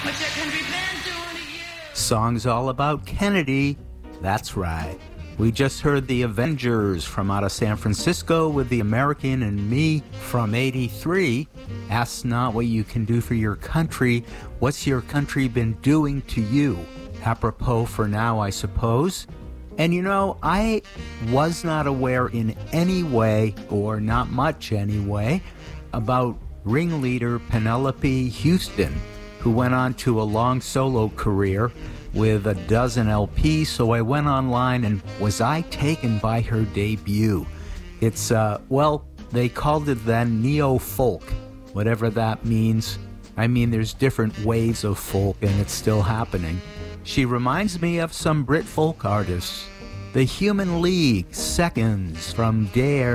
Song's all about Kennedy. That's right. We just heard the Avengers from out of San Francisco with The American and Me from '83. Ask not what you can do for your country. What's your country been doing to you? Apropos for now, I suppose. And you know, I was not aware in any way, or not much anyway, about ringleader Penelope Houston, who went on to a long solo career with a dozen LPs, so I went online and was I taken by her debut. It's, well, they called it then neo-folk, whatever that means. I mean, there's different waves of folk and it's still happening. She reminds me of some Brit folk artists. The Human League, Seconds, from Dare,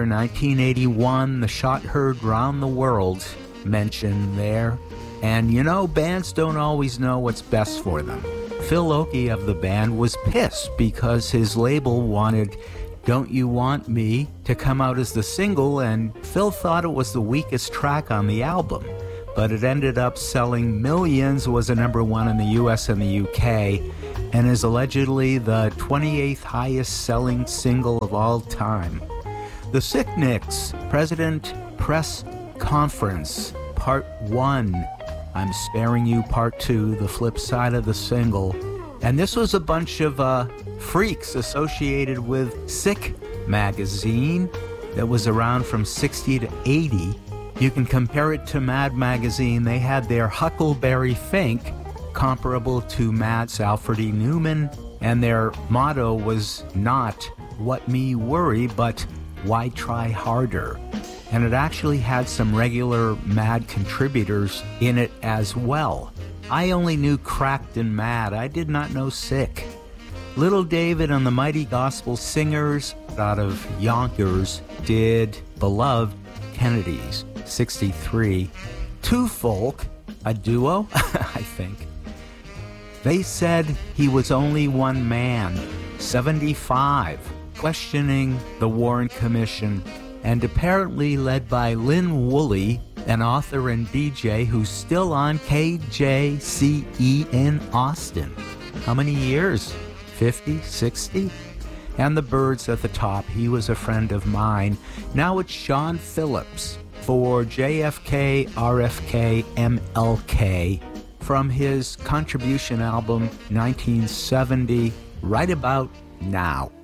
1981, The Shot Heard Round the World, mentioned there. And you know, bands don't always know what's best for them. Phil Oakey of the band was pissed because his label wanted Don't You Want Me to come out as the single, and Phil thought it was the weakest track on the album. But it ended up selling millions, was a number one in the US and the UK, and is allegedly the 28th highest selling single of all time. The Sicknicks President Press Conference, Part 1. I'm sparing you Part 2, the flip side of the single. And this was a bunch of freaks associated with Sick magazine that was around from 60 to 80. You can compare it to Mad magazine. They had their Huckleberry Fink, comparable to Mad's Alfred E. Newman, and their motto was not "What me worry," but "Why try harder?" And it actually had some regular Mad contributors in it as well. I only knew Cracked and Mad. I did not know Sick. Little David and the Mighty Gospel Singers out of Yonkers did Beloved Kennedys, 63. Two Folk, a duo, I think. They said he was only one man, 75, questioning the Warren Commission, and apparently led by Lynn Woolley, an author and DJ who's still on KJCE in Austin. How many years? 50, 60? And the Byrds at the top. He was a friend of mine. Now it's Sean Phillips for JFK, RFK, MLK from his contribution album 1970, right about now.